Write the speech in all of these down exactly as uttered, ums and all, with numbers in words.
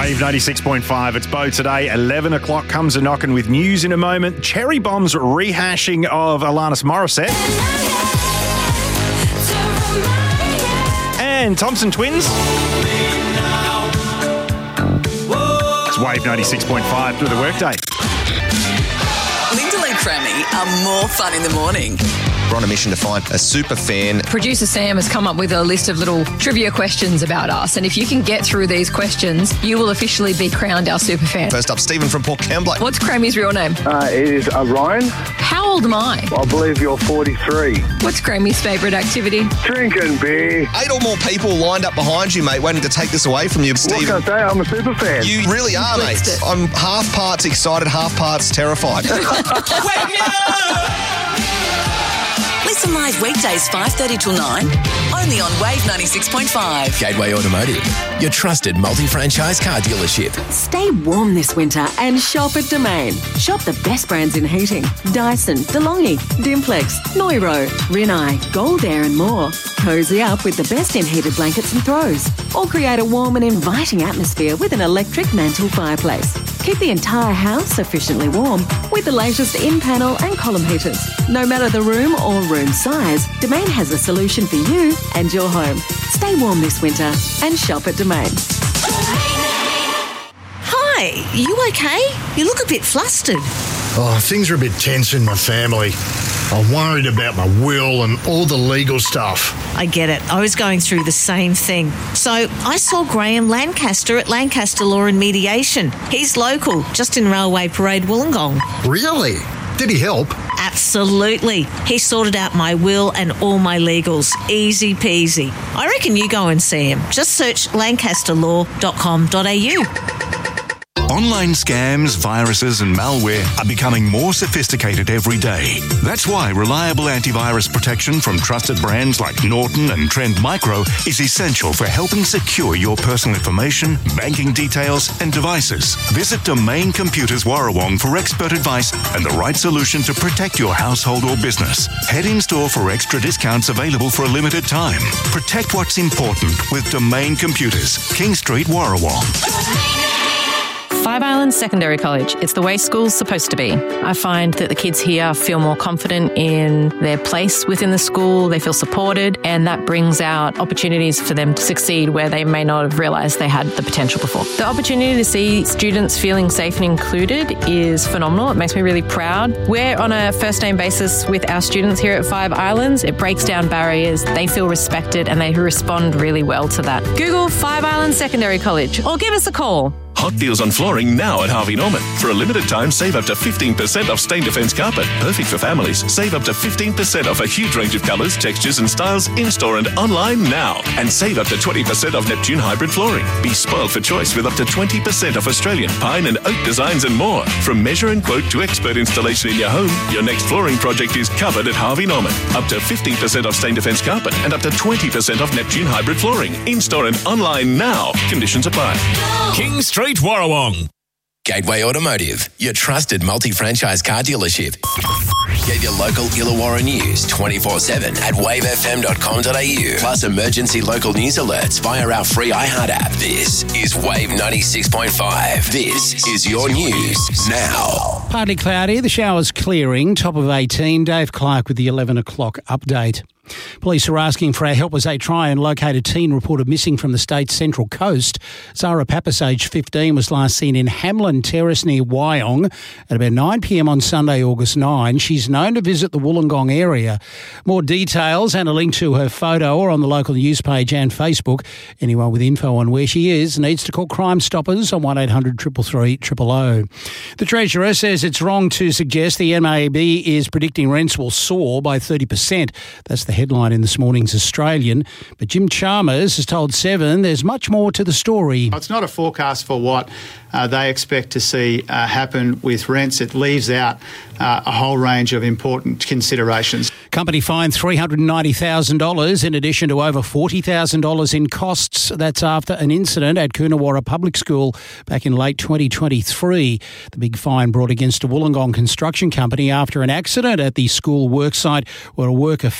Wave ninety-six point five. It's Bo today. eleven o'clock comes a knocking with news in a moment. Cherry Bomb's rehashing of Alanis Morissette. And Thompson Twins. It's Wave ninety-six point five through the workday. Linda and Crammy are more fun in the morning. We're on a mission to find a super fan. Producer Sam has come up with a list of little trivia questions about us, and if you can get through these questions, you will officially be crowned our super fan. First up, Stephen from Port Kembla. What's Crammy's real name? Uh, it is uh, Ryan. How old am I? I believe you're forty-three. What's Crammy's favourite activity? Drinking beer. Eight or more people lined up behind you, mate, waiting to take this away from you. What Stephen, can I say? I'm a super fan. you really are, mate. Blitzed it. I'm half parts excited, half parts terrified. Listen live weekdays five thirty till nine, only on Wave ninety-six point five. Gateway Automotive, your trusted multi-franchise car dealership. Stay warm this winter and shop at Domain. Shop the best brands in heating. Dyson, DeLonghi, Dimplex, Noiro, Rinnai, Gold Air and more. Cozy up with the best in heated blankets and throws. Or create a warm and inviting atmosphere with an electric mantle fireplace. Keep the entire house sufficiently warm with the latest in-panel and column heaters. No matter the room or room size, Domain has a solution for you and your home. Stay warm this winter and shop at Domain. Hi, you okay? You look a bit flustered. Oh, things are a bit tense in my family. I'm worried about my will and all the legal stuff. I get it. I was going through the same thing. So I saw Graham Lancaster at Lancaster Law and Mediation. He's local, just in Railway Parade, Wollongong. Really? Did he help? Absolutely. He sorted out my will and all my legals. Easy peasy. I reckon you go and see him. Just search lancaster law dot com dot a u. Online scams, viruses and malware are becoming more sophisticated every day. That's why reliable antivirus protection from trusted brands like Norton and Trend Micro is essential for helping secure your personal information, banking details and devices. Visit Domain Computers Warrawong for expert advice and the right solution to protect your household or business. Head in store for extra discounts available for a limited time. Protect what's important with Domain Computers, King Street, Warrawong. Five Islands Secondary College. It's the way school's supposed to be. I find that the kids here feel more confident in their place within the school. They feel supported, and that brings out opportunities for them to succeed where they may not have realised they had the potential before. The opportunity to see students feeling safe and included is phenomenal. It makes me really proud. We're on a first-name basis with our students here at Five Islands. It breaks down barriers. They feel respected, and they respond really well to that. Google Five Islands Secondary College or give us a call. Hot deals on flooring now at Harvey Norman. For a limited time, save up to fifteen percent off Stain Defence carpet. Perfect for families. Save up to fifteen percent off a huge range of colours, textures and styles in-store and online now. And save up to twenty percent off Neptune hybrid flooring. Be spoiled for choice with up to twenty percent off Australian pine and oak designs and more. From measure and quote to expert installation in your home, your next flooring project is covered at Harvey Norman. Up to fifteen percent off Stain Defence carpet and up to twenty percent off Neptune hybrid flooring. In-store and online now. Conditions apply. King Street, Warrawong. Gateway Automotive, your trusted multi-franchise car dealership. Get your local Illawarra news twenty-four seven at wave f m dot com dot a u. Plus emergency local news alerts via our free iHeart app. This is Wave ninety-six point five. This is your news now. Partly cloudy, the showers clearing, top of eighteen. Dave Clark with the eleven o'clock update. Police are asking for our help as they try and locate a teen reported missing from the state's central coast. Zara Pappas, aged fifteen, was last seen in Hamlin Terrace near Wyong at about nine p m on Sunday, August ninth. She's known to visit the Wollongong area. More details and a link to her photo are on the local news page and Facebook. Anyone with info on where she is needs to call Crime Stoppers on one eight hundred three three three zero zero. The Treasurer says it's wrong to suggest the M A B is predicting rents will soar by thirty percent. That's the headline in this morning's Australian. But Jim Chalmers has told Seven there's much more to the story. It's not a forecast for what uh, they expect to see uh, happen with rents. It leaves out uh, a whole range of important considerations. Company fined three hundred ninety thousand dollars in addition to over forty thousand dollars in costs. That's after an incident at Coonawarra Public School back in late twenty twenty-three. The big fine brought against a Wollongong construction company after an accident at the school worksite where a worker fell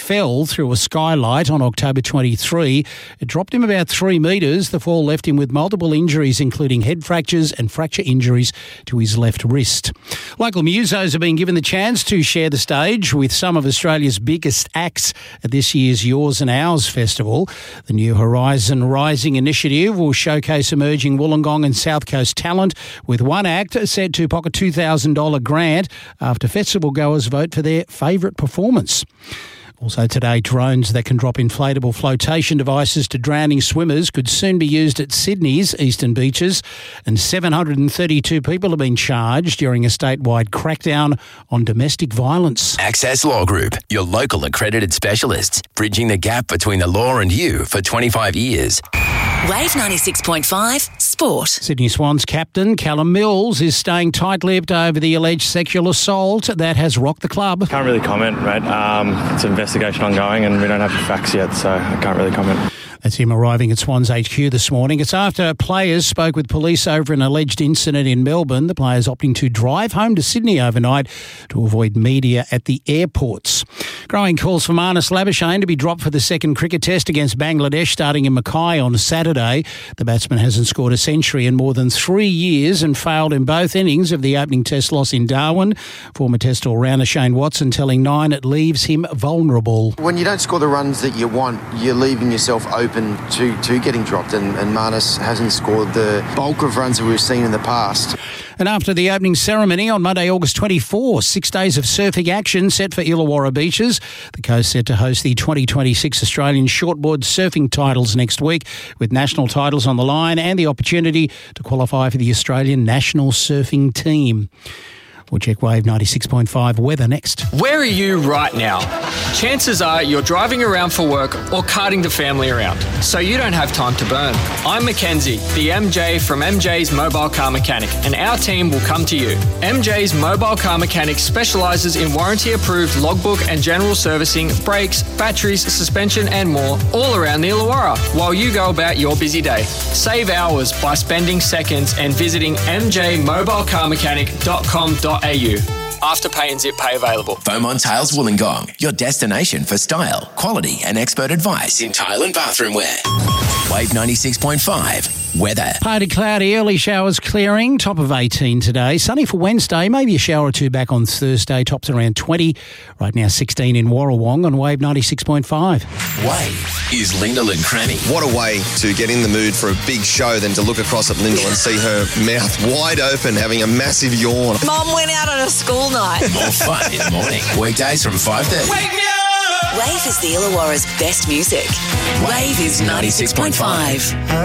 fell through a skylight on October twenty-third. It dropped him about three metres. The fall left him with multiple injuries, including head fractures and fracture injuries to his left wrist. Local musos have been given the chance to share the stage with some of Australia's biggest acts at this year's Yours and Ours Festival. The New Horizon Rising initiative will showcase emerging Wollongong and South Coast talent, with one act set to pocket two thousand dollars grant after festival goers vote for their favourite performance. Also today, drones that can drop inflatable flotation devices to drowning swimmers could soon be used at Sydney's eastern beaches, and seven hundred thirty-two people have been charged during a statewide crackdown on domestic violence. Access Law Group, your local accredited specialists, bridging the gap between the law and you for twenty-five years. Wave ninety-six point five Sport. Sydney Swans captain Callum Mills is staying tight-lipped over the alleged sexual assault that has rocked the club. Can't really comment, mate. Um, it's an investigation ongoing and we don't have the facts yet, so I can't really comment. That's him arriving at Swans H Q this morning. It's after players spoke with police over an alleged incident in Melbourne. The players opting to drive home to Sydney overnight to avoid media at the airports. Growing calls for Marnus Labuschagne to be dropped for the second cricket test against Bangladesh starting in Mackay on Saturday. The batsman hasn't scored a century in more than three years and failed in both innings of the opening test loss in Darwin. Former test all-rounder Shane Watson telling Nine it leaves him vulnerable. When you don't score the runs that you want, you're leaving yourself open to, to getting dropped, and, and Marnus hasn't scored the bulk of runs that we've seen in the past. And after the opening ceremony on Monday, August twenty-fourth, six days of surfing action set for Illawarra beaches. The coast set to host the twenty twenty-six Australian shortboard surfing titles next week, with national titles on the line and the opportunity to qualify for the Australian national surfing team. We'll check Wave ninety-six point five weather next. Where are you right now? Chances are you're driving around for work or carting the family around, so you don't have time to burn. I'm Mackenzie, the M J from M J's Mobile Car Mechanic, and our team will come to you. M J's Mobile Car Mechanic specialises in warranty-approved logbook and general servicing, brakes, batteries, suspension and more, all around the Illawarra, while you go about your busy day. Save hours by spending seconds and visiting m j mobile car mechanic dot com dot a u. Afterpay and Zip Pay available. Beaumont Tiles Wollongong, your destination for style, quality and expert advice in tile and bathroom wear. Wave ninety-six point five weather. Partly cloudy, early showers clearing, top of eighteen today. Sunny for Wednesday, maybe a shower or two back on Thursday, tops around twenty. Right now sixteen in Warrawong on Wave ninety-six point five. Wave is Lyndall and Cranny. What a way to get in the mood for a big show than to look across at Lyndall and see her mouth wide open, having a massive yawn. Mum went out on a school night. More fun in the morning. Weekdays from five thirty. Wake me up! Wave is the Illawarra's best music. Wave is ninety-six point five.